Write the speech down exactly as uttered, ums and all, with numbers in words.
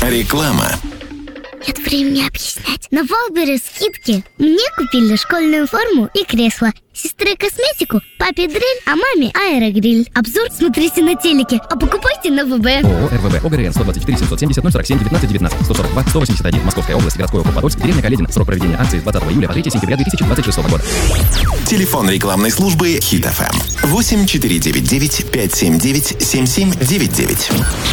Реклама. Нет времени объяснять. На Валберес скидки. Мне купили школьную форму и кресло. Сестре косметику, папе дрель, а маме аэрогриль. Обзор смотрите на телеке, а покупайте на ВБ. ООО РВВ ОГРН сто двадцать четыре семьсот семьдесят ноль сорок семь девятнадцать девятнадцать сто сорок два сто восемьдесят один Московская область, городской округ Подольск, деревня Каледина. Срок проведения акции с двадцатого июля по третьего сентября две тысячи двадцать шестого года. Телефон рекламной службы Хит эф эм восемь четыре девять девять пять семь девять семь семь девять девять.